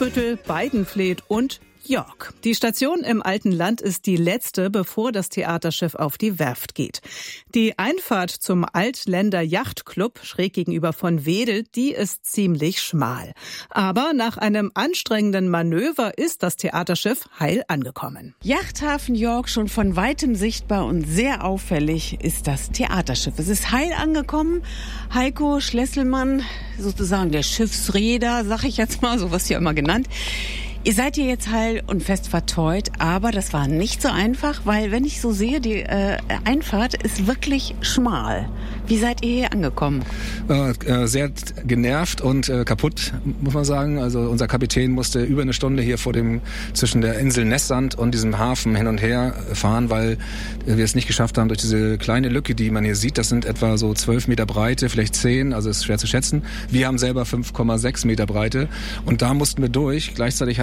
Brunsbüttel, Weidenfleet und York. Die Station im alten Land ist die letzte, bevor das Theaterschiff auf die Werft geht. Die Einfahrt zum Altländer Yachtclub schräg gegenüber von Wedel, die ist ziemlich schmal. Aber nach einem anstrengenden Manöver ist das Theaterschiff heil angekommen. Yachthafen York, schon von weitem sichtbar und sehr auffällig ist das Theaterschiff. Es ist heil angekommen. Heiko Schlesselmann, sozusagen der Schiffsreeder, sag ich jetzt mal, so was hier immer genannt. Ihr seid hier jetzt heil und fest verteut, aber das war nicht so einfach, weil, wenn ich so sehe, die Einfahrt ist wirklich schmal. Wie seid ihr hier angekommen? Sehr genervt und kaputt, muss man sagen. Also unser Kapitän musste über eine Stunde hier zwischen der Insel Nessand und diesem Hafen hin und her fahren, weil wir es nicht geschafft haben, durch diese kleine Lücke, die man hier sieht, das sind etwa so 12 Meter Breite, vielleicht 10, also ist schwer zu schätzen. Wir haben selber 5,6 Meter Breite und da mussten wir durch. Gleichzeitig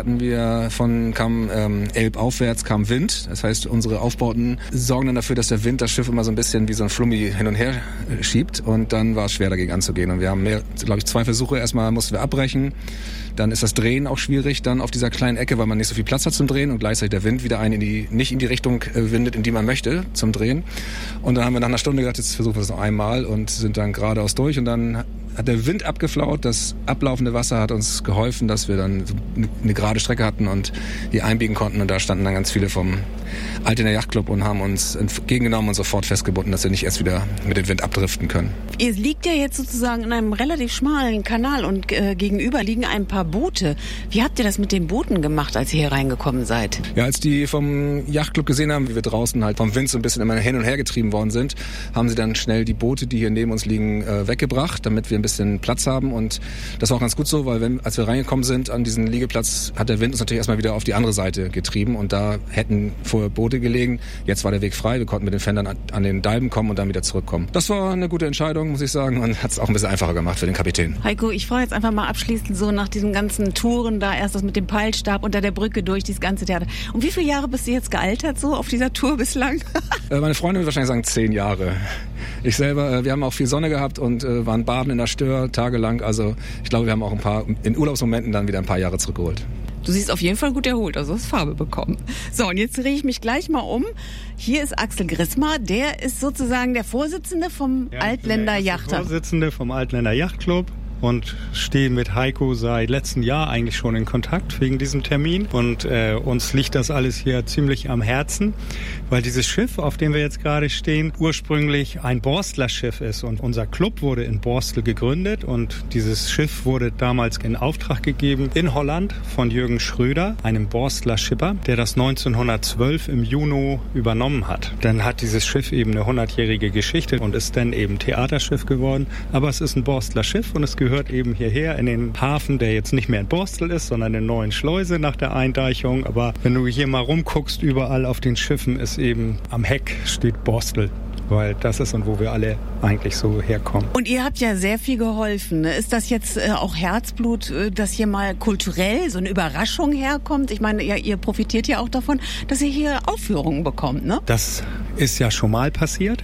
kam Elbaufwärts kam Wind. Das heißt, unsere Aufbauten sorgen dann dafür, dass der Wind das Schiff immer so ein bisschen wie so ein Flummi hin und her schiebt. Und dann war es schwer, dagegen anzugehen. Und wir haben 2 Versuche. Erstmal mussten wir abbrechen. Dann ist das Drehen auch schwierig dann auf dieser kleinen Ecke, weil man nicht so viel Platz hat zum Drehen und gleichzeitig der Wind wieder nicht in die Richtung windet, in die man möchte zum Drehen. Und dann haben wir nach einer Stunde gedacht, jetzt versuchen wir es noch einmal und sind dann geradeaus durch. Und dann hat der Wind abgeflaut, das ablaufende Wasser hat uns geholfen, dass wir dann so eine gerade Strecke hatten und hier einbiegen konnten. Und da standen dann ganz viele vom Altländer Yachtclub und haben uns entgegengenommen und sofort festgebunden, dass wir nicht erst wieder mit dem Wind abdriften können. Ihr liegt ja jetzt sozusagen in einem relativ schmalen Kanal und gegenüber liegen ein paar Boote. Wie habt ihr das mit den Booten gemacht, als ihr hier reingekommen seid? Ja, als die vom Yachtclub gesehen haben, wie wir draußen halt vom Wind so ein bisschen immer hin und her getrieben worden sind, haben sie dann schnell die Boote, die hier neben uns liegen, weggebracht, damit wir ein bisschen Platz haben. Und das war auch ganz gut so, weil als wir reingekommen sind an diesen Liegeplatz, hat der Wind uns natürlich erstmal wieder auf die andere Seite getrieben und da hätten vorher Boote gelegen. Jetzt war der Weg frei, wir konnten mit den Fendern an den Dalben kommen und dann wieder zurückkommen. Das war eine gute Entscheidung, muss ich sagen, und hat es auch ein bisschen einfacher gemacht für den Kapitän. Heiko, ich frage jetzt einfach mal abschließend so nach diesen ganzen Touren, da erst das mit dem Peilstab unter der Brücke durch, dieses ganze Theater. Und wie viele Jahre bist du jetzt gealtert so auf dieser Tour bislang? Meine Freundin würde wahrscheinlich sagen 10 Jahre. Ich selber, wir haben auch viel Sonne gehabt und waren baden in der Stör tagelang. Also ich glaube, wir haben auch in Urlaubsmomenten dann wieder ein paar Jahre zurückgeholt. Du siehst auf jeden Fall gut erholt, also hast Farbe bekommen. So, und jetzt drehe ich mich gleich mal um. Hier ist Axel Grismar, der ist sozusagen der Vorsitzende vom Altländer Yachtclub. Vorsitzende vom Altländer Yachtclub. Und stehe mit Heiko seit letztem Jahr eigentlich schon in Kontakt wegen diesem Termin. Und uns liegt das alles hier ziemlich am Herzen, weil dieses Schiff, auf dem wir jetzt gerade stehen, ursprünglich ein Borstler Schiff ist. Und unser Club wurde in Borstel gegründet und dieses Schiff wurde damals in Auftrag gegeben in Holland von Jürgen Schröder, einem Borstler Schipper, der das 1912 im Juni übernommen hat. Dann hat dieses Schiff eben eine 100-jährige Geschichte und ist dann eben Theaterschiff geworden. Aber es ist ein Borstler Schiff und es gehört eben hierher in den Hafen, der jetzt nicht mehr in Borstel ist, sondern in Neuen Schleuse nach der Eindeichung. Aber wenn du hier mal rumguckst, überall auf den Schiffen ist eben am Heck steht Borstel. Weil das ist und wo wir alle eigentlich so herkommen. Und ihr habt ja sehr viel geholfen. Ne? Ist das jetzt auch Herzblut, dass hier mal kulturell so eine Überraschung herkommt? Ich meine, ihr profitiert ja auch davon, dass ihr hier Aufführungen bekommt, ne? Das ist ja schon mal passiert.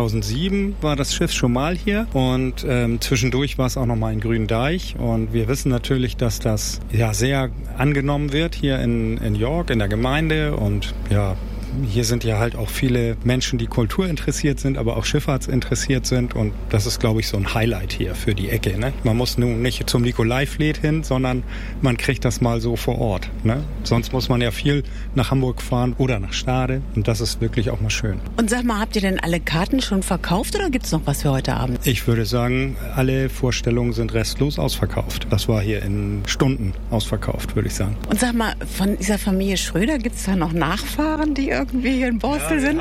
2007 war das Schiff schon mal hier und zwischendurch war es auch noch mal in Gründeich. Und wir wissen natürlich, dass das ja sehr angenommen wird hier in York, in der Gemeinde und ja, hier sind ja halt auch viele Menschen, die kulturinteressiert sind, aber auch schifffahrtsinteressiert sind. Und das ist, glaube ich, so ein Highlight hier für die Ecke. Ne? Man muss nun nicht zum Nikolaifleet hin, sondern man kriegt das mal so vor Ort. Ne? Sonst muss man ja viel nach Hamburg fahren oder nach Stade. Und das ist wirklich auch mal schön. Und sag mal, habt ihr denn alle Karten schon verkauft oder gibt's noch was für heute Abend? Ich würde sagen, alle Vorstellungen sind restlos ausverkauft. Das war hier in Stunden ausverkauft, würde ich sagen. Und sag mal, von dieser Familie Schröder, gibt's da noch Nachfahren, die irgendwie hier in Borstel sind?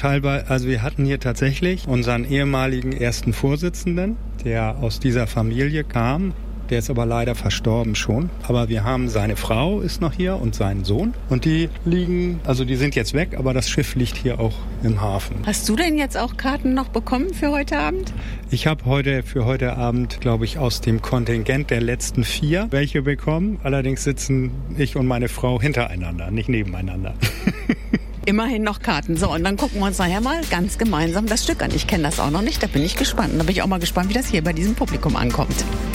Wir hatten hier tatsächlich unseren ehemaligen ersten Vorsitzenden, der aus dieser Familie kam. Der ist aber leider verstorben schon. Aber wir haben seine Frau ist noch hier und seinen Sohn. Und die sind jetzt weg, aber das Schiff liegt hier auch im Hafen. Hast du denn jetzt auch Karten noch bekommen für heute Abend? Ich habe für heute Abend, glaube ich, aus dem Kontingent der letzten 4 welche bekommen. Allerdings sitzen ich und meine Frau hintereinander, nicht nebeneinander. Immerhin noch Karten. So, und dann gucken wir uns nachher mal ganz gemeinsam das Stück an. Ich kenne das auch noch nicht, da bin ich gespannt. Da bin ich auch mal gespannt, wie das hier bei diesem Publikum ankommt.